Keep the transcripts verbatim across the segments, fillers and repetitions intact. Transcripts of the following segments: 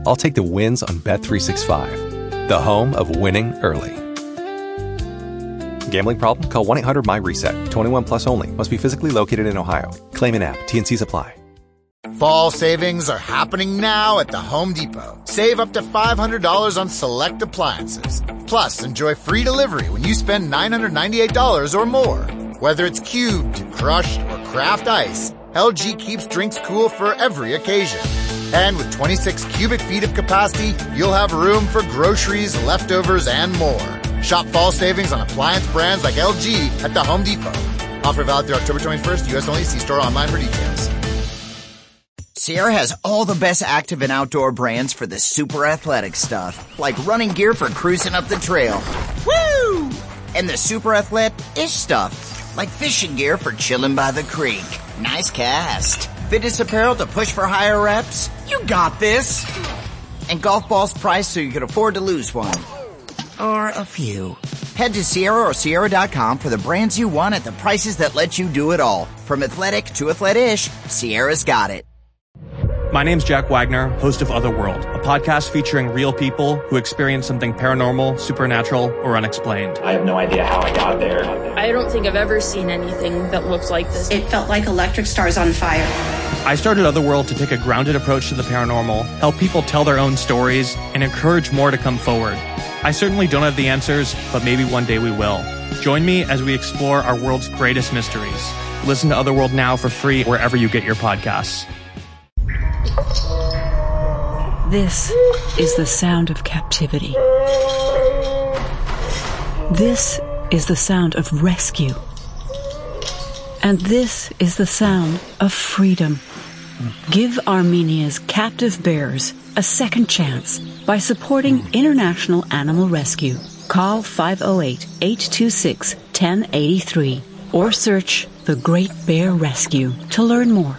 I'll take the wins on Bet three sixty-five, the home of winning early. Gambling problem? Call one eight hundred M Y reset. twenty-one plus only. Must be physically located in Ohio. Claim in app. T N Cs apply. Fall savings are happening now at the Home Depot. Save up to five hundred dollars on select appliances. Plus, enjoy free delivery when you spend nine hundred ninety-eight dollars or more. Whether it's cubed, crushed, or craft ice, L G keeps drinks cool for every occasion. And with twenty-six cubic feet of capacity, you'll have room for groceries, leftovers, and more. Shop fall savings on appliance brands like L G at the Home Depot. Offer valid through October twenty-first, U S only. See store online for details. Sierra has all the best active and outdoor brands for the super athletic stuff, like running gear for cruising up the trail. Woo! And the super athletic-ish stuff, like fishing gear for chilling by the creek. Nice cast. Fitness apparel to push for higher reps. You got this. And golf balls priced so you can afford to lose one. Or a few. Head to Sierra or Sierra dot com for the brands you want at the prices that let you do it all. From athletic to athletic-ish, Sierra's got it. My name's Jack Wagner, host of Otherworld, a podcast featuring real people who experience something paranormal, supernatural, or unexplained. I have no idea how I got there. I don't think I've ever seen anything that looks like this. It felt like electric stars on fire. I started Otherworld to take a grounded approach to the paranormal, help people tell their own stories, and encourage more to come forward. I certainly don't have the answers, but maybe one day we will. Join me as we explore our world's greatest mysteries. Listen to Otherworld now for free wherever you get your podcasts. This is the sound of captivity. This is the sound of rescue. And this is the sound of freedom. Give Armenia's captive bears a second chance by supporting International Animal Rescue. Call five oh eight, eight two six, one oh eight three or search The Great Bear Rescue to learn more.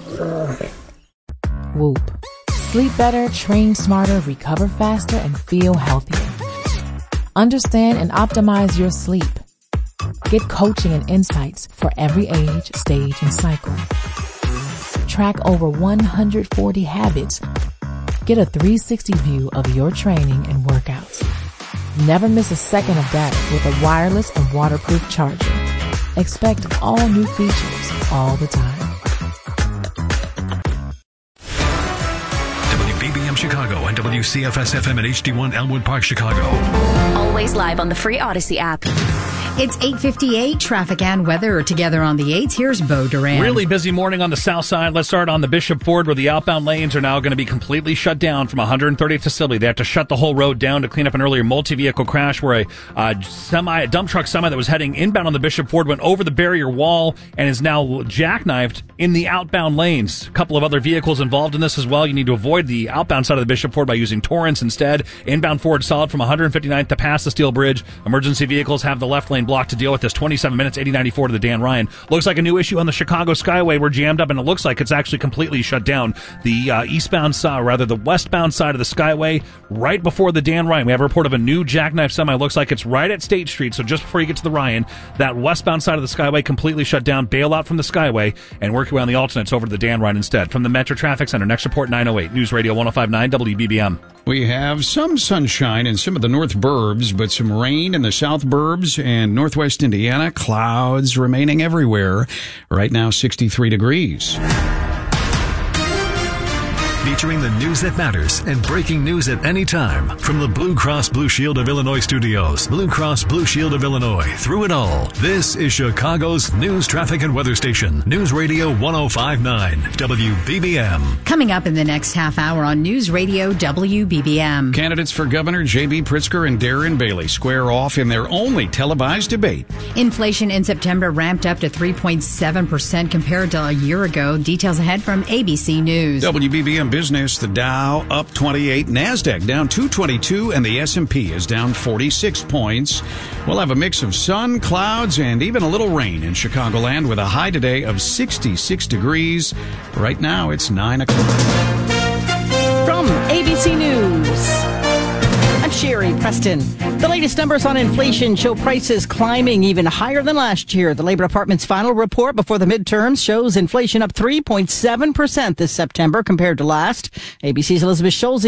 Whoop. Sleep better, train smarter, recover faster, and feel healthier. Understand and optimize your sleep. Get coaching and insights for every age, stage, and cycle. Track over one hundred forty habits. Get a three sixty view of your training and workouts. Never miss a second of data with a wireless and waterproof charger. Expect all new features all the time. W B B M Chicago and W C F S F M at H D one Elmwood Park, Chicago. Always live on the free Odyssey app. It's eight fifty-eight. Traffic and weather are together on the eights. Here's Bo Duran. Really busy morning on the south side. Let's start on the Bishop Ford, where the outbound lanes are now going to be completely shut down from one thirtieth to Sibley. They have to shut the whole road down to clean up an earlier multi-vehicle crash where a uh, semi, a dump truck semi that was heading inbound on the Bishop Ford went over the barrier wall and is now jackknifed in the outbound lanes. A couple of other vehicles involved in this as well. You need to avoid the outbound side of the Bishop Ford by using Torrance instead. Inbound Ford solid from one fifty-ninth to past the Steel Bridge. Emergency vehicles have the left lane blocked to deal with this. twenty-seven minutes, eighty ninety-four to the Dan Ryan. Looks like a new issue on the Chicago Skyway. We're jammed up, and it looks like it's actually completely shut down. The uh, eastbound side, rather the westbound side of the Skyway, right before the Dan Ryan. We have a report of a new jackknife semi. Looks like it's right at State Street, so just before you get to the Ryan, that westbound side of the Skyway completely shut down. Bail out from the Skyway and work your way on the alternates over to the Dan Ryan instead. From the Metro Traffic Center, next report nine oh eight, News Radio one oh five point nine W B B M. We have some sunshine in some of the north burbs, but some rain in the south burbs and northwest Indiana. Clouds remaining everywhere. Right now, sixty-three degrees. Featuring the news that matters and breaking news at any time. From the Blue Cross Blue Shield of Illinois studios, Blue Cross Blue Shield of Illinois, through it all. This is Chicago's news, traffic, and weather station. News Radio one oh five point nine, W B B M. Coming up in the next half hour on News Radio W B B M. Candidates for Governor J B. Pritzker and Darren Bailey square off in their only televised debate. Inflation in September ramped up to three point seven percent compared to a year ago. Details ahead from A B C News. W B B M Business, the Dow up twenty-eight, NASDAQ down two twenty-two, and the S and P is down forty-six points. We'll have a mix of sun, clouds, and even a little rain in Chicagoland with a high today of sixty-six degrees. Right now, it's nine o'clock. From A B C News, I'm Sherry Preston. The latest numbers on inflation show prices climbing even higher than last year. The Labor Department's final report before the midterms shows inflation up three point seven percent this September compared to last. A B C's Elizabeth Scholz